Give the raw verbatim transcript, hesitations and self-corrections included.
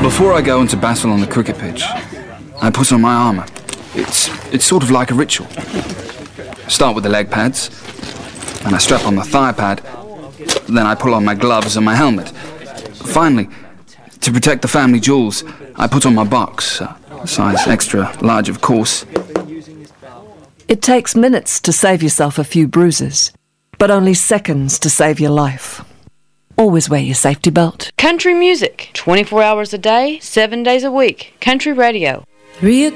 Before I go into battle on the cricket pitch, I put on my armour. It's, it's sort of like a ritual. Start with the leg pads, and I strap on the thigh pad, then I pull on my gloves and my helmet. Finally, to protect the family jewels, I put on my box, uh, size extra large of course. It takes minutes to save yourself a few bruises, but only seconds to save your life. Always wear your safety belt. Country music, twenty-four hours a day, seven days a week. Country radio. Three